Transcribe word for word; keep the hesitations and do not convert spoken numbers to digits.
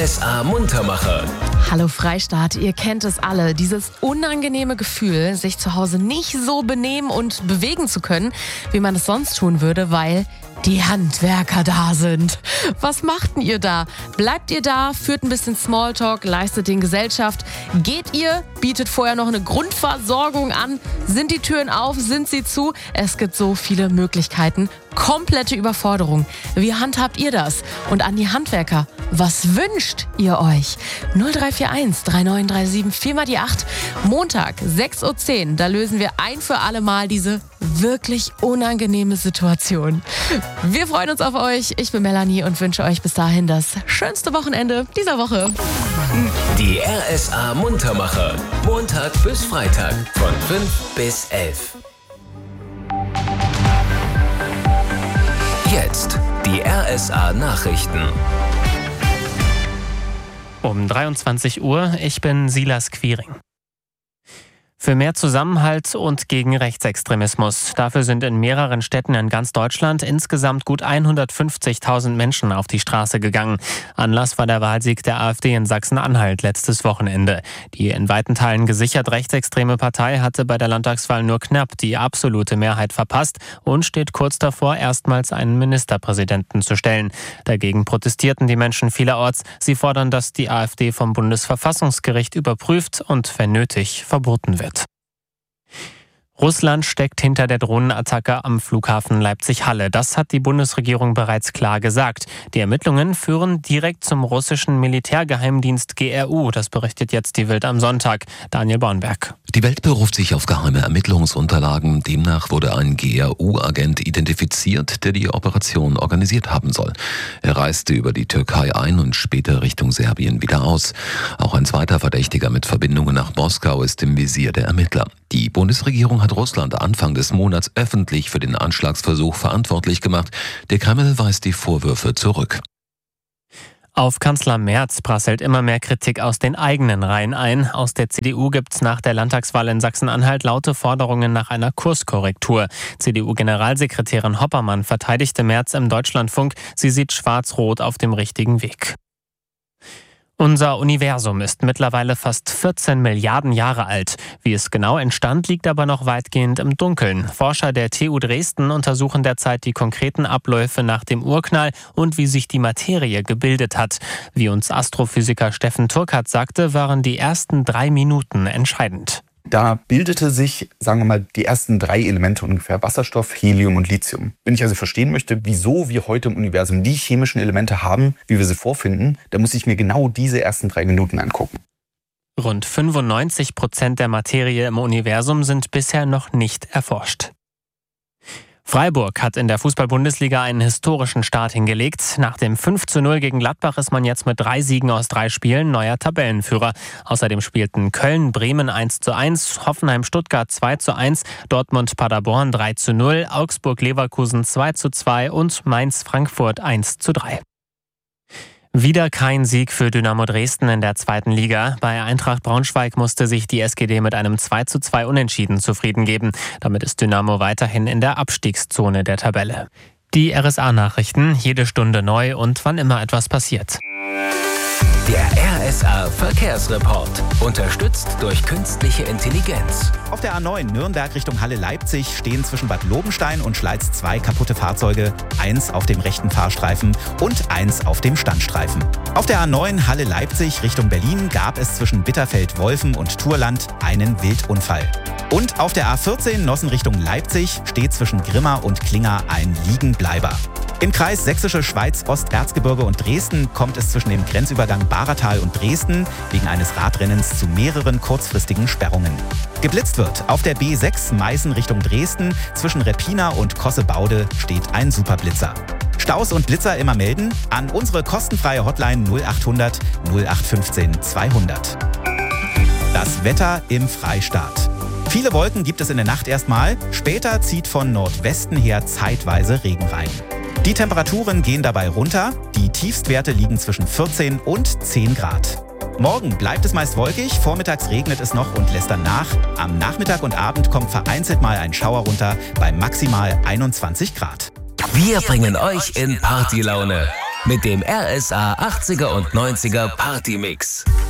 S A Muntermacher. Hallo Freistaat, ihr kennt es alle. Dieses unangenehme Gefühl, sich zu Hause nicht so benehmen und bewegen zu können, wie man es sonst tun würde, weil die Handwerker da sind. Was macht denn ihr da? Bleibt ihr da, führt ein bisschen Smalltalk, leistet den Gesellschaft? Geht ihr, bietet vorher noch eine Grundversorgung an? Sind die Türen auf, sind sie zu? Es gibt so viele Möglichkeiten. Komplette Überforderung. Wie handhabt ihr das? Und an die Handwerker, was wünscht ihr euch? null drei vier eins drei neun drei sieben vier mal die acht. Montag, sechs Uhr zehn. Da lösen wir ein für alle Mal diese wirklich unangenehme Situation. Wir freuen uns auf euch. Ich bin Melanie und wünsche euch bis dahin das schönste Wochenende dieser Woche. Die R S A Muntermacher. Montag bis Freitag von fünf bis elf. Jetzt die R S A Nachrichten. Um dreiundzwanzig Uhr, ich bin Silas Quiring. Für mehr Zusammenhalt und gegen Rechtsextremismus. Dafür sind in mehreren Städten in ganz Deutschland insgesamt gut hundertfünfzigtausend Menschen auf die Straße gegangen. Anlass war der Wahlsieg der AfD in Sachsen-Anhalt letztes Wochenende. Die in weiten Teilen gesichert rechtsextreme Partei hatte bei der Landtagswahl nur knapp die absolute Mehrheit verpasst und steht kurz davor, erstmals einen Ministerpräsidenten zu stellen. Dagegen protestierten die Menschen vielerorts. Sie fordern, dass die AfD vom Bundesverfassungsgericht überprüft und, wenn nötig, verboten wird. Russland steckt hinter der Drohnenattacke am Flughafen Leipzig-Halle. Das hat die Bundesregierung bereits klar gesagt. Die Ermittlungen führen direkt zum russischen Militärgeheimdienst G R U. Das berichtet jetzt die Welt am Sonntag. Daniel Bornberg. Die Welt beruft sich auf geheime Ermittlungsunterlagen. Demnach wurde ein G R U-Agent identifiziert, der die Operation organisiert haben soll. Er reiste über die Türkei ein und später Richtung Serbien wieder aus. Auch ein zweiter Verdächtiger mit Verbindungen nach Moskau ist im Visier der Ermittler. Die Bundesregierung hat Russland Anfang des Monats öffentlich für den Anschlagsversuch verantwortlich gemacht. Der Kreml weist die Vorwürfe zurück. Auf Kanzler Merz prasselt immer mehr Kritik aus den eigenen Reihen ein. Aus der C D U gibt's nach der Landtagswahl in Sachsen-Anhalt laute Forderungen nach einer Kurskorrektur. C D U-Generalsekretärin Hoppermann verteidigte Merz im Deutschlandfunk. Sie sieht Schwarz-Rot auf dem richtigen Weg. Unser Universum ist mittlerweile fast vierzehn Milliarden Jahre alt. Wie es genau entstand, liegt aber noch weitgehend im Dunkeln. Forscher der T U Dresden untersuchen derzeit die konkreten Abläufe nach dem Urknall und wie sich die Materie gebildet hat. Wie uns Astrophysiker Steffen Turkert sagte, waren die ersten drei Minuten entscheidend. Da bildete sich, sagen wir mal, die ersten drei Elemente ungefähr: Wasserstoff, Helium und Lithium. Wenn ich also verstehen möchte, wieso wir heute im Universum die chemischen Elemente haben, wie wir sie vorfinden, dann muss ich mir genau diese ersten drei Minuten angucken. Rund fünfundneunzig Prozent der Materie im Universum sind bisher noch nicht erforscht. Freiburg hat in der Fußball-Bundesliga einen historischen Start hingelegt. Nach dem fünf zu null gegen Gladbach ist man jetzt mit drei Siegen aus drei Spielen neuer Tabellenführer. Außerdem spielten Köln, Bremen eins zu eins, Hoffenheim, Stuttgart zwei zu eins, Dortmund, Paderborn drei zu null, Augsburg, Leverkusen zwei zu zwei und Mainz, Frankfurt eins zu drei. Wieder kein Sieg für Dynamo Dresden in der zweiten Liga. Bei Eintracht Braunschweig musste sich die S G D mit einem zwei zu zwei Unentschieden zufrieden geben. Damit ist Dynamo weiterhin in der Abstiegszone der Tabelle. Die R S A-Nachrichten, jede Stunde neu und wann immer etwas passiert. Der R S A Verkehrsreport. Unterstützt durch künstliche Intelligenz. Auf der A neun Nürnberg Richtung Halle-Leipzig stehen zwischen Bad Lobenstein und Schleiz zwei kaputte Fahrzeuge. Eins auf dem rechten Fahrstreifen und eins auf dem Standstreifen. Auf der A neun Halle-Leipzig Richtung Berlin gab es zwischen Bitterfeld-Wolfen und Thurland einen Wildunfall. Und auf der A vierzehn Nossen Richtung Leipzig steht zwischen Grimma und Klinger ein Liegenbleiber. Im Kreis Sächsische Schweiz, Osterzgebirge und Dresden kommt es zwischen dem Grenzübergang Bahratal und Dresden wegen eines Radrennens zu mehreren kurzfristigen Sperrungen. Geblitzt wird auf der B sechs Meißen Richtung Dresden. Zwischen Reppina und Kossebaude steht ein Superblitzer. Staus und Blitzer immer melden an unsere kostenfreie Hotline null achthundert null acht fünfzehn zweihundert. Das Wetter im Freistaat. Viele Wolken gibt es in der Nacht erstmal. Später zieht von Nordwesten her zeitweise Regen rein. Die Temperaturen gehen dabei runter. Die Tiefstwerte liegen zwischen vierzehn und zehn Grad. Morgen bleibt es meist wolkig, vormittags regnet es noch und lässt dann nach. Am Nachmittag und Abend kommt vereinzelt mal ein Schauer runter bei maximal einundzwanzig Grad. Wir bringen euch in Partylaune. mit dem R S A achtziger und neunziger Partymix.